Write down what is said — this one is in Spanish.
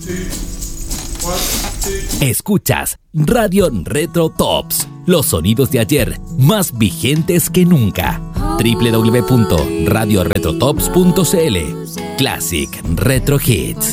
Escuchas Radio Retro Tops, los sonidos de ayer más vigentes que nunca. www.radioretrotops.cl Classic Retro Hits.